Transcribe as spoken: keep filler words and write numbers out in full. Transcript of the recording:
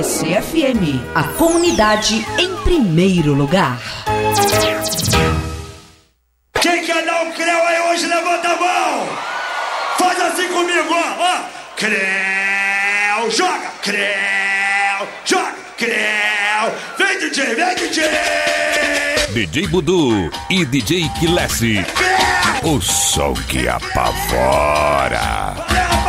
C F M, a comunidade em primeiro lugar. Quem quer dar um creu aí hoje, levanta a mão. Faz assim comigo, ó, ó. Creu, joga, creu, joga, creu. Vem, D J, vem, D J. D J Budu e D J Kilesi. O som que apavora.